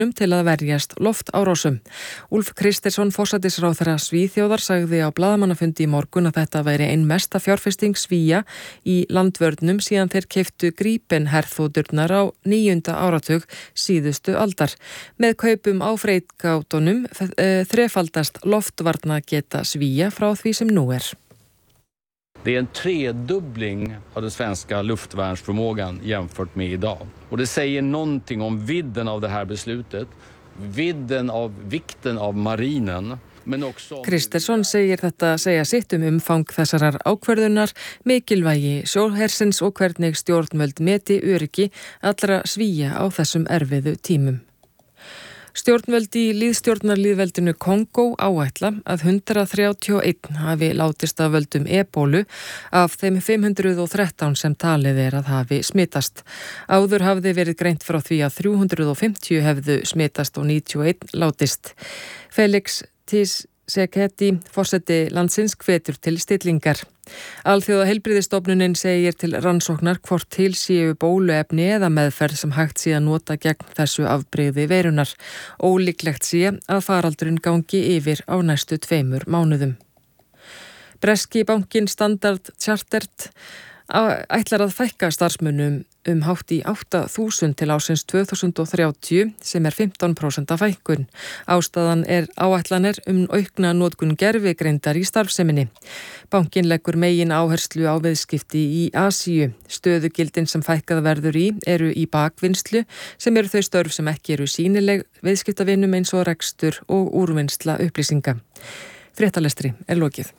til að verjast loftárásum. Úlf Kristersson, forsætisráðherra Svíþjóðar, sagði á blaðamannafundi í morgun að þetta væri ein mesta fjárfesting Svía í landvörnum síðan þeir keyptu Gripen herþoturnar á 9. áratug síðustu aldar. Með kaupum á freitgátunum þrefaldast loftvarnageta Svía frá því sem nú er. Det är en tredubbling av den svenska luftvärnsförmågan jämfört med idag. Och det säger någonting om vidden av det här beslutet, vikten av marinen. Kristersson segir þetta segja sitt umfang þessarar ákvörðunar, mikilvægi sjóhersins og hvernig stjórnvöld meti öryggi allra Svía á þessum erfiðu tímum. Stjórnvöld í lýðstjórnarlýðveldinu Kongó áætla að 131 hafi látist af völdum ebólu af þeim 513 sem talið að hafi smitast. Áður hafði verið greint frá því að 350 hefðu smitast og 91 látist. Felix Tshisekedi, forseti landsins, hvetur til stillingar. Alþjóða heilbrigðisstofnunin segir til rannsóknar hvort til séu bóluefni eða meðferð sem hægt sé að nota gegn þessu afbrigði veirunar. Ólíklegt sé að faraldurinn gangi yfir á næstu 2 mánuðum. Breski bankinn Standard Chartered ætlar að fækka starfsmönnum hátt í 8.000 til ársins 2030 sem 15% fækkun. Ástæðan áætlanir aukna notkun gervigreindar í starfseminni. Bankinn leggur megin áherslu á viðskipti í Asíu. Stöðugildin sem fækkað verður eru í bakvinnslu sem eru þau störf sem ekki eru sýnileg viðskiptavinum eins og rekstur og úrvinnsla upplýsinga. Fréttalestri lokið.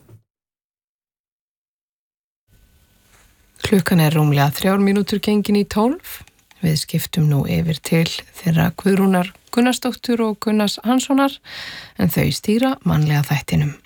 Klukkan rúmlega 3 mínútur gengin í 12. Við skiptum nú yfir til þeirra Guðrúnar Gunnarsdóttur og Gunnars Hanssonar en þau stýra mannlega þættinum.